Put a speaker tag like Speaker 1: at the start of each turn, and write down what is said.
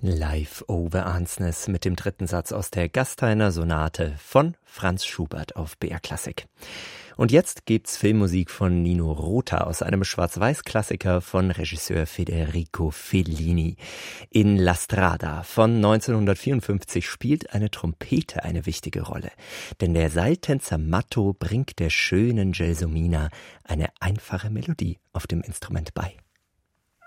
Speaker 1: Live over Ansnes mit dem dritten Satz aus der Gasteiner Sonate von Franz Schubert auf BR Klassik. Und jetzt gibt's Filmmusik von Nino Rota aus einem Schwarz-Weiß-Klassiker von Regisseur Federico Fellini. In La Strada von 1954 spielt eine Trompete eine wichtige Rolle. Denn der Seiltänzer Matto bringt der schönen Gelsomina eine einfache Melodie auf dem Instrument bei.